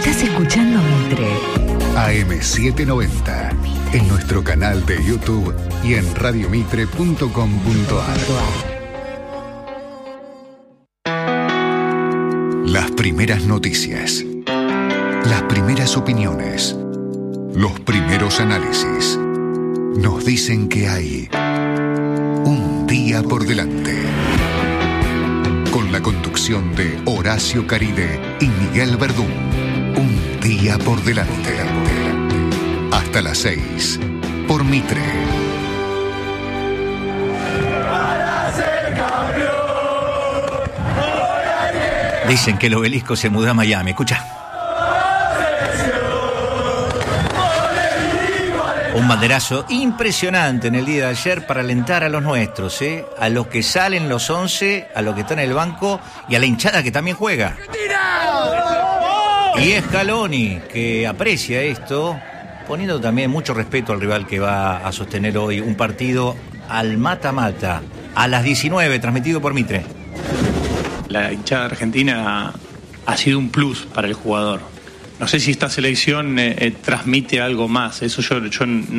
Estás escuchando Mitre. AM790. En nuestro canal de YouTube y en radiomitre.com.ar. Las primeras noticias. Las primeras opiniones. Los primeros análisis. Nos dicen que hay un día por delante. Con la conducción de Horacio Caride y Miguel Verdún. Un día por delante. Hasta las 6. Por Mitre. Dicen que el Obelisco se mudó a Miami. Escucha. Un banderazo impresionante en el día de ayer para alentar a los nuestros, a los que salen los 11, a los que están en el banco y a la hinchada que también juega. Y Scaloni, que aprecia esto, poniendo también mucho respeto al rival que va a sostener hoy un partido al mata-mata, a las 19, transmitido por Mitre. La hinchada argentina ha sido un plus para el jugador. No sé si esta selección transmite algo más, eso yo